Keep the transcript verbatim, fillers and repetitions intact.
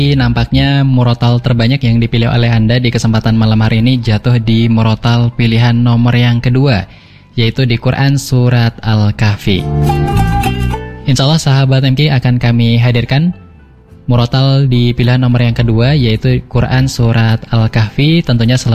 Nampaknya murotal terbanyak yang dipilih oleh Anda di kesempatan malam hari ini jatuh di murotal pilihan nomor yang kedua, yaitu di Quran Surat Al-Kahfi. Insya Allah sahabat M K akan kami hadirkan murotal di pilihan nomor yang kedua, yaitu Quran Surat Al-Kahfi, tentunya